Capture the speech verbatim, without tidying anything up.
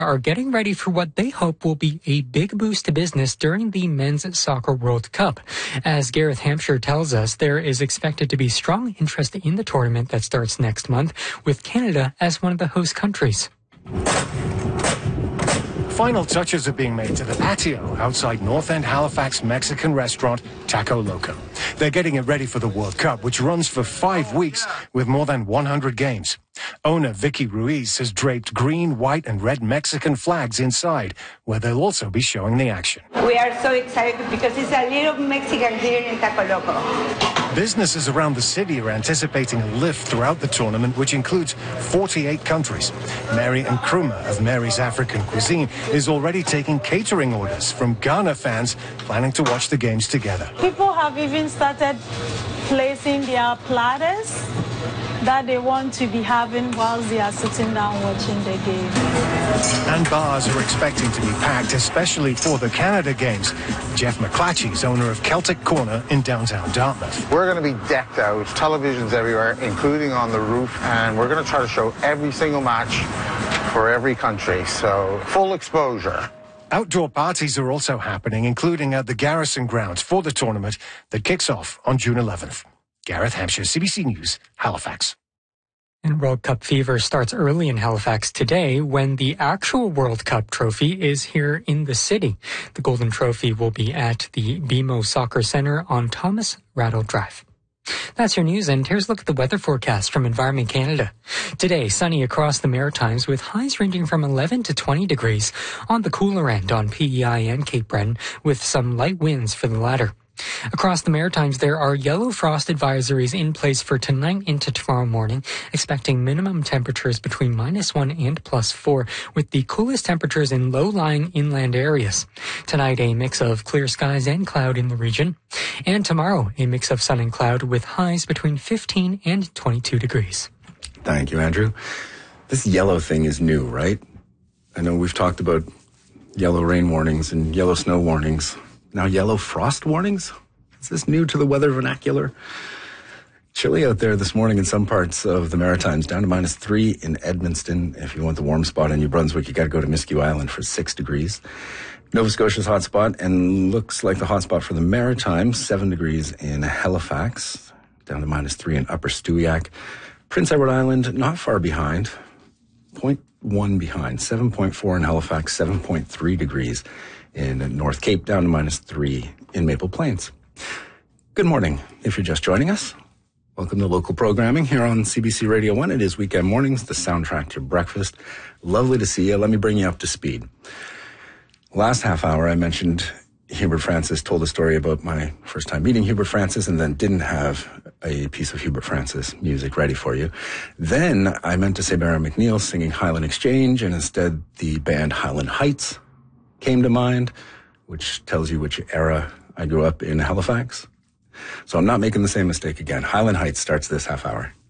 are getting ready for what they hope will be a big boost to business during the Men's Soccer World Cup. As Gareth Hampshire tells us, there is expected to be strong interest in the tournament that starts next month, with Canada as one of the host countries. Final touches are being made to the patio outside North End Halifax Mexican restaurant Taco Loco. They're getting it ready for the World Cup, which runs for five weeks with more than one hundred games. Owner Vicky Ruiz has draped green, white and red Mexican flags inside, where they'll also be showing the action. We are so excited because it's a little Mexican here in Taco Loco. Businesses around the city are anticipating a lift throughout the tournament, which includes forty-eight countries. Mary Nkrumah of Mary's African Cuisine is already taking catering orders from Ghana fans planning to watch the games together. People have even started placing their platters that they want to be having whilst they are sitting down watching the game. And bars are expecting to be packed, especially for the Canada games. Jeff McClatchy is owner of Celtic Corner in downtown Dartmouth. We're going to be decked out, televisions everywhere, including on the roof, and we're going to try to show every single match for every country, so full exposure. Outdoor parties are also happening, including at the Garrison Grounds for the tournament that kicks off on June eleventh. Gareth Hampshire, C B C News, Halifax. And World Cup fever starts early in Halifax today when the actual World Cup trophy is here in the city. The Golden Trophy will be at the B M O Soccer Centre on Thomas Rattle Drive. That's your news, and here's a look at the weather forecast from Environment Canada. Today, sunny across the Maritimes with highs ranging from eleven to twenty degrees on the cooler end on P E I and Cape Breton, with some light winds for the latter. Across the Maritimes, there are yellow frost advisories in place for tonight into tomorrow morning, expecting minimum temperatures between minus one and plus four, with the coolest temperatures in low-lying inland areas. Tonight, a mix of clear skies and cloud in the region. And tomorrow, a mix of sun and cloud with highs between fifteen and twenty-two degrees. Thank you, Andrew. This yellow thing is new, right? I know we've talked about yellow rain warnings and yellow snow warnings. Now yellow frost warnings? Is this new to the weather vernacular? Chilly out there this morning in some parts of the Maritimes, down to minus three in Edmundston. If you want the warm spot in New Brunswick, you got to go to Miscue Island for six degrees. Nova Scotia's hot spot, and looks like the hot spot for the Maritimes, seven degrees in Halifax, down to minus three in Upper Stewiacke. Prince Edward Island, not far behind, zero point one behind, seven point four in Halifax, seven point three degrees in North Cape, down to minus three in Maple Plains. Good morning. If you're just joining us, welcome to local programming here on C B C Radio one. It is weekend mornings, the soundtrack to your breakfast. Lovely to see you. Let me bring you up to speed. Last half hour, I mentioned Hubert Francis, told a story about my first time meeting Hubert Francis, and then didn't have a piece of Hubert Francis music ready for you. Then I meant to say Barry McNeil singing Highland Exchange, and instead the band Highland Heights came to mind, which tells you which era I grew up in Halifax. So I'm not making the same mistake again. Highland Heights starts this half hour.